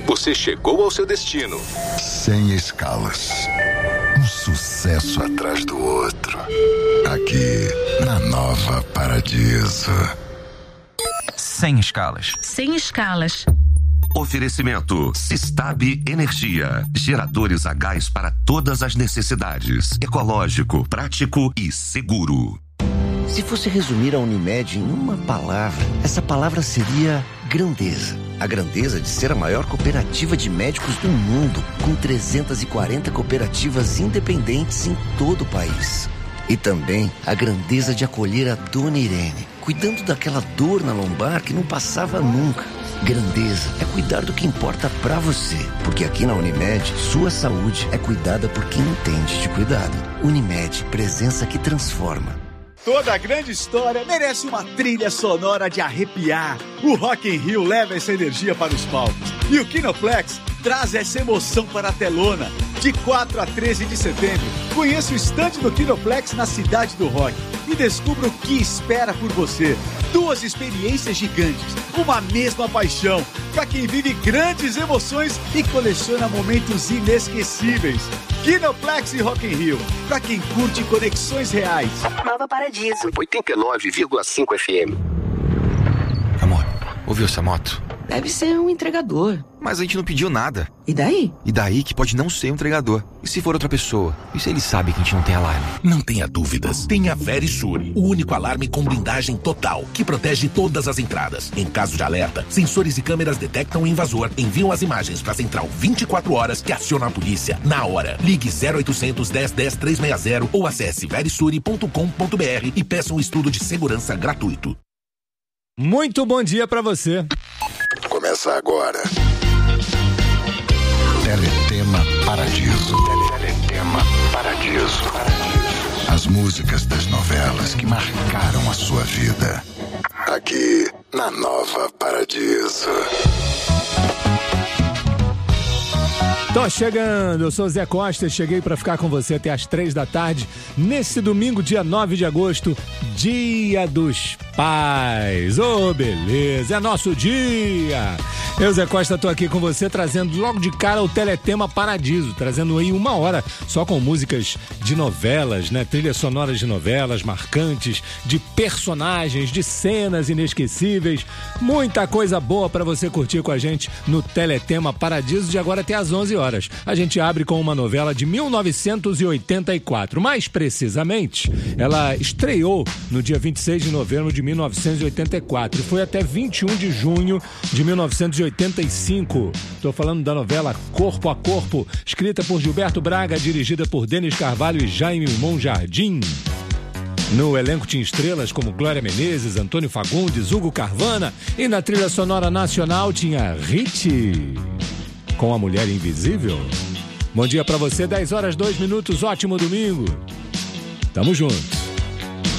você chegou ao seu destino. Sem escalas. Um sucesso atrás do outro. Aqui, na Nova Paradiso. Sem escalas. Sem escalas. Oferecimento Sistab Energia. Geradores a gás para todas as necessidades. Ecológico, prático e seguro. Se fosse resumir a Unimed em uma palavra, essa palavra seria grandeza. A grandeza de ser a maior cooperativa de médicos do mundo, com 340 cooperativas independentes em todo o país. E também a grandeza de acolher a Dona Irene, cuidando daquela dor na lombar que não passava nunca. Grandeza é cuidar do que importa pra você, porque aqui na Unimed, sua saúde é cuidada por quem entende de cuidado. Unimed, presença que transforma. Toda grande história merece uma trilha sonora de arrepiar. O Rock in Rio leva essa energia para os palcos. E o Kinoplex traz essa emoção para a telona. De 4 a 13 de setembro, conheça o stand do Kinoplex na Cidade do Rock e descubra o que espera por você. 2 experiências gigantes, uma mesma paixão, para quem vive grandes emoções e coleciona momentos inesquecíveis. Kinoplex e Rock in Rio, para quem curte conexões reais. Nova Paradiso. 89,5 FM. Amor, ouviu essa moto? Deve ser um entregador. Mas a gente não pediu nada. E daí? E daí que pode não ser um entregador. E se for outra pessoa? E se ele sabe que a gente não tem alarme? Não tenha dúvidas. Tenha Verisure, o único alarme com blindagem total, que protege todas as entradas. Em caso de alerta, sensores e câmeras detectam o invasor, enviam as imagens para a central 24 horas que aciona a polícia na hora. Ligue 0800 10 10 360 ou acesse verisure.com.br e peça um estudo de segurança gratuito. Muito bom dia pra você. Começa agora. Teletema Paradiso. Teletema Paradiso. As músicas das novelas que marcaram a sua vida. Aqui na Nova Paradiso. Tô chegando, eu sou Zé Costa, cheguei pra ficar com você até as 3 da tarde, nesse domingo, dia 9 de agosto, Dia dos Pais. Ô, beleza, é nosso dia! Eu, Zé Costa, tô aqui com você, trazendo logo de cara o Teletema Paradiso, trazendo aí 1 hora só com músicas de novelas, né? Trilhas sonoras de novelas marcantes, de personagens, de cenas inesquecíveis, muita coisa boa pra você curtir com a gente no Teletema Paradiso, de agora até às 11 horas. A gente abre com uma novela de 1984. Mais precisamente, ela estreou no dia 26 de novembro de 1984 e foi até 21 de junho de 1985. Estou falando da novela Corpo a Corpo, escrita por Gilberto Braga, dirigida por Denis Carvalho e Jaime Monjardim. No elenco tinha estrelas como Glória Menezes, Antônio Fagundes, Hugo Carvana, e na trilha sonora nacional tinha Ritchie com A Mulher Invisível. Bom dia pra você, 10 horas 2 minutos, ótimo domingo. Tamo junto.